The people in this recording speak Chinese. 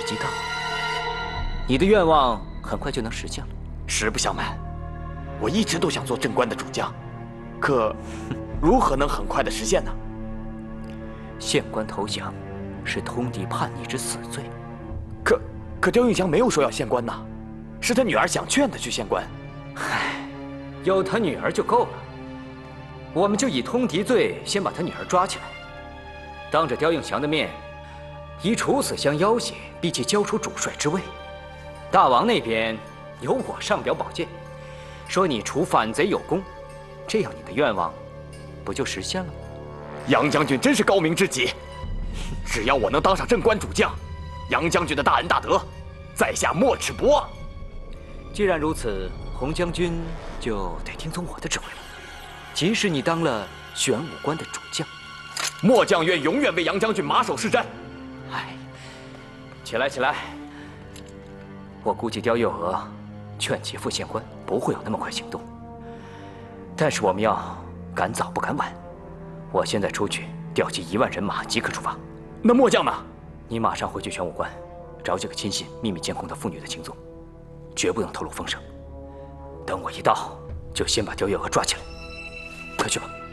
极大，你的愿望很快就能实现了。 实不相瞒，我一直都想做镇关的主将，可如何能很快的实现呢？ 县官投降是通敌叛逆之死罪。 可刁运祥没有说要县官呐，是他女儿想劝他去县官。 唉，有他女儿就够了。我们就以通敌罪先把他女儿抓起来，当着刁应祥的面，以处死相要挟，逼其交出主帅之位。大王那边由我上表宝剑，说你除反贼有功，这样你的愿望不就实现了吗？ 杨将军真是高明之极，只要我能当上镇关主将，杨将军的大恩大德，在下没齿不忘。 既然如此，洪将军就得听从我的指挥了。即使你当了玄武关的主将， 末将愿永远为杨将军马首是瞻。 哎，起来起来！我估计刁月娥劝其父县官不会有那么快行动，但是我们要赶早不赶晚。我现在出去调集1万人马，即刻出发。 那末将呢？ 你马上回去玄武关，找几个亲信秘密监控他妇女的行踪，绝不能透露风声。等我一到，就先把刁月娥抓起来。快去吧。